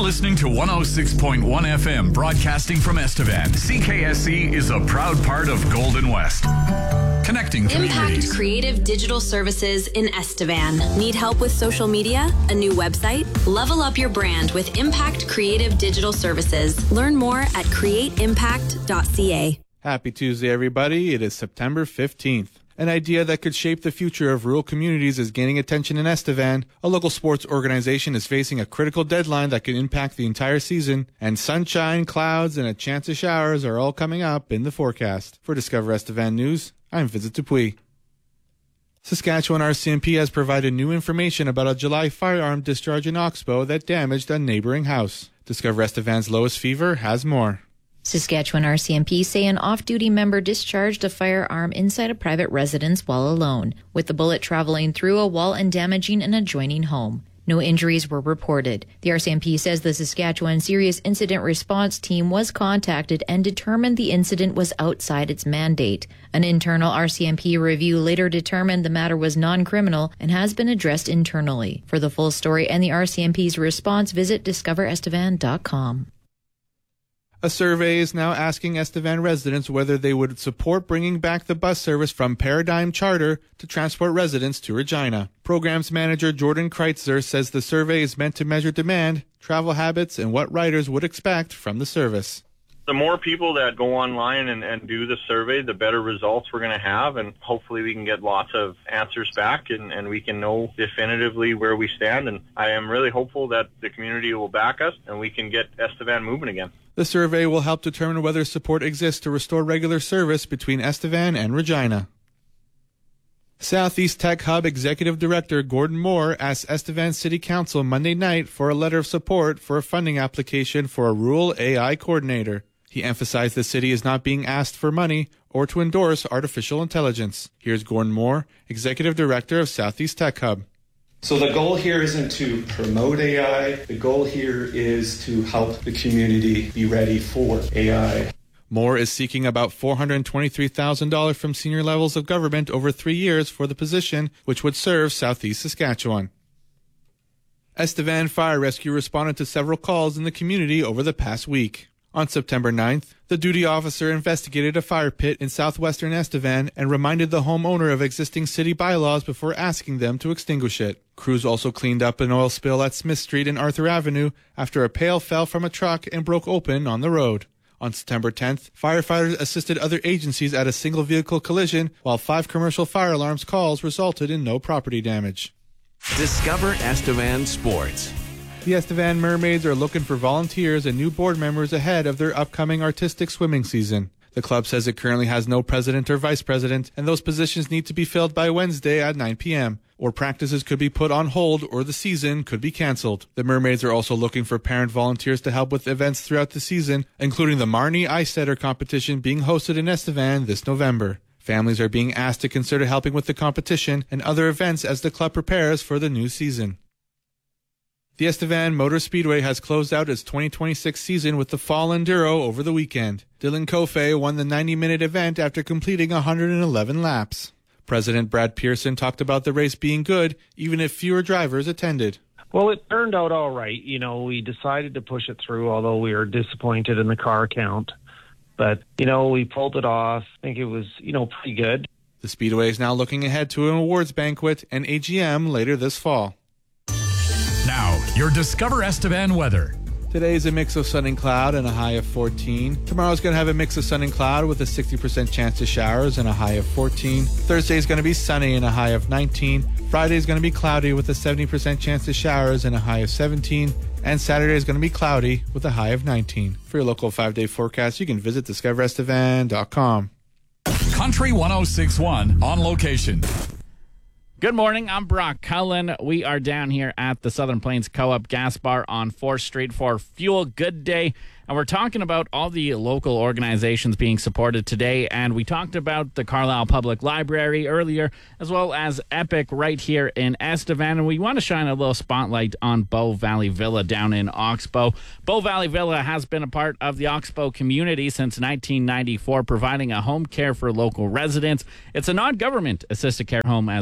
listening to 106.1 FM, broadcasting from Estevan. CKSC is a proud part of Golden West. Connecting communities. Impact Creative Digital Services in Estevan. Need help with social media? A new website? Level up your brand with Impact Creative Digital Services. Learn more at createimpact.ca. Happy Tuesday, everybody. It is September 15th. An idea that could shape the future of rural communities is gaining attention in Estevan. A local sports organization is facing a critical deadline that could impact the entire season, and sunshine, clouds, and a chance of showers are all coming up in the forecast. For Discover Estevan News, I'm Vincent Dupuis. Saskatchewan RCMP has provided new information about a July firearm discharge in Oxbow that damaged a neighboring house. Discover Estevan's Lois Fever has more. Saskatchewan RCMP say an off-duty member discharged a firearm inside a private residence while alone, with the bullet traveling through a wall and damaging an adjoining home. No injuries were reported. The RCMP says the Saskatchewan Serious Incident Response Team was contacted and determined the incident was outside its mandate. An internal RCMP review later determined the matter was non-criminal and has been addressed internally. For the full story and the RCMP's response, visit discoverestevan.com. A survey is now asking Estevan residents whether they would support bringing back the bus service from Paradigm Charter to transport residents to Regina. Programs manager Jordan Kreitzer says the survey is meant to measure demand, travel habits, and what riders would expect from the service. The more people that go online and do the survey, the better results we're going to have, and hopefully we can get lots of answers back and we can know definitively where we stand. And I am really hopeful that the community will back us and we can get Estevan moving again. The survey will help determine whether support exists to restore regular service between Estevan and Regina. Southeast Tech Hub Executive Director Gordon Moore asked Estevan City Council Monday night for a letter of support for a funding application for a rural AI coordinator. He emphasized the city is not being asked for money or to endorse artificial intelligence. Here's Gordon Moore, Executive Director of Southeast Tech Hub. So the goal here isn't to promote AI. The goal here is to help the community be ready for AI. Moore is seeking about $423,000 from senior levels of government over 3 years for the position, which would serve Southeast Saskatchewan. Estevan Fire Rescue responded to several calls in the community over the past week. On September 9th, the duty officer investigated a fire pit in southwestern Estevan and reminded the homeowner of existing city bylaws before asking them to extinguish it. Crews also cleaned up an oil spill at Smith Street and Arthur Avenue after a pail fell from a truck and broke open on the road. On September 10th, firefighters assisted other agencies at a single vehicle collision, while 5 commercial fire alarms calls resulted in no property damage. Discover Estevan Sports. The Estevan Mermaids are looking for volunteers and new board members ahead of their upcoming artistic swimming season. The club says it currently has no president or vice president, and those positions need to be filled by Wednesday at 9 p.m., or practices could be put on hold or the season could be canceled. The Mermaids are also looking for parent volunteers to help with events throughout the season, including the Marnie Ice Setter competition being hosted in Estevan this November. Families are being asked to consider helping with the competition and other events as the club prepares for the new season. The Estevan Motor Speedway has closed out its 2026 season with the Fall Enduro over the weekend. Dylan Coffey won the 90-minute event after completing 111 laps. President Brad Pearson talked about the race being good, even if fewer drivers attended. Well, it turned out all right. You know, we decided to push it through, although we were disappointed in the car count. But, we pulled it off. I think it was, pretty good. The Speedway is now looking ahead to an awards banquet and AGM later this fall. Now, your Discover Estevan weather. Today is a mix of sun and cloud and a high of 14. Tomorrow's going to have a mix of sun and cloud with a 60% chance of showers and a high of 14. Thursday is going to be sunny and a high of 19. Friday is going to be cloudy with a 70% chance of showers and a high of 17. And Saturday is going to be cloudy with a high of 19. For your local 5-day forecast, you can visit discoverestevan.com. Country 106.1 on location. Good morning, I'm Brock Cullen. We are down here at the Southern Plains Co-op Gas Bar on 4th Street for Fuel Good Day. And we're talking about all the local organizations being supported today. And we talked about the Carlisle Public Library earlier, as well as Epic right here in Estevan. And we want to shine a little spotlight on Bow Valley Villa down in Oxbow. Bow Valley Villa has been a part of the Oxbow community since 1994, providing a home care for local residents. It's a non-government assisted care home as well, which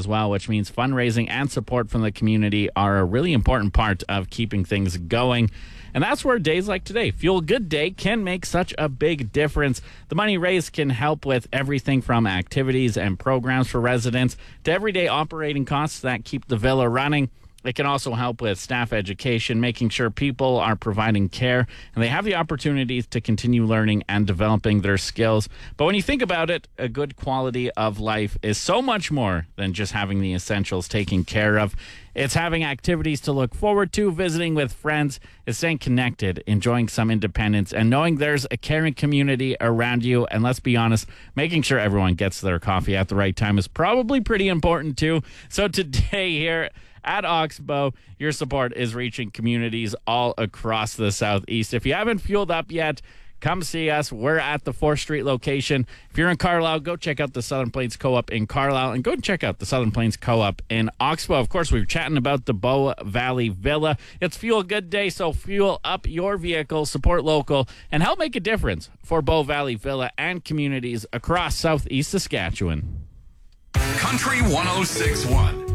which means fundraising and support from the community are a really important part of keeping things going. And that's where days like today, Fuel Good Day, can make such a big difference. The money raised can help with everything from activities and programs for residents to everyday operating costs that keep the villa running. It can also help with staff education, making sure people are providing care and they have the opportunities to continue learning and developing their skills. But when you think about it, a good quality of life is so much more than just having the essentials taken care of. It's having activities to look forward to, visiting with friends, it's staying connected, enjoying some independence, and knowing there's a caring community around you. And let's be honest, making sure everyone gets their coffee at the right time is probably pretty important too. So today here at Oxbow, your support is reaching communities all across the Southeast. If you haven't fueled up yet, come see us. We're at the 4th Street location. If you're in Carlisle, go check out the Southern Plains Co-op in Carlisle and go check out the Southern Plains Co-op in Oxbow. Of course, we were chatting about the Bow Valley Villa. It's Fuel Good Day, so fuel up your vehicle, support local, and help make a difference for Bow Valley Villa and communities across Southeast Saskatchewan. Country 106.1